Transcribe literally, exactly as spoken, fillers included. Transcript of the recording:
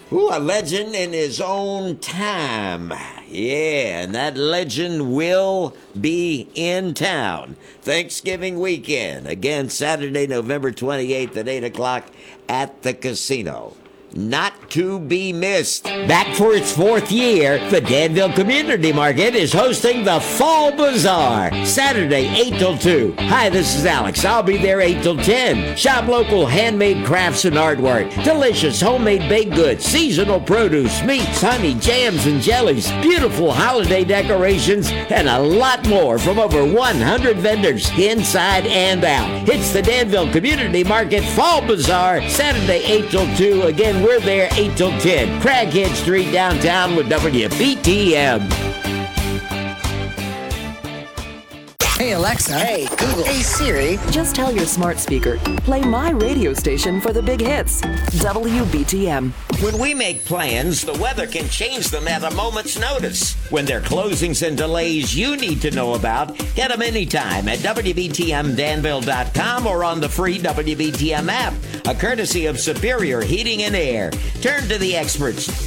Ooh, a legend in his own time. Yeah, and that legend will be in town Thanksgiving weekend. Again, Saturday, November twenty-eighth at eight o'clock at the casino. Not to be missed. Back for its fourth year, the Danville Community Market is hosting the Fall Bazaar, Saturday, eight till two. Hi, this is Alex. I'll be there eight till ten. Shop local handmade crafts and artwork, delicious homemade baked goods, seasonal produce, meats, honey, jams, and jellies, beautiful holiday decorations, and a lot more from over one hundred vendors inside and out. It's the Danville Community Market Fall Bazaar, Saturday, eight till two. Again, we're there eight till ten. Craighead Street downtown with W B T M. Hey Alexa. Hey Google. Hey Siri. Just tell your smart speaker, play my radio station for the big hits. W B T M. When we make plans, the weather can change them at a moment's notice. When there are closings and delays you need to know about, get them anytime at W B T M Danville dot com or on the free W B T M app, a courtesy of Superior Heating and Air. Turn to the experts.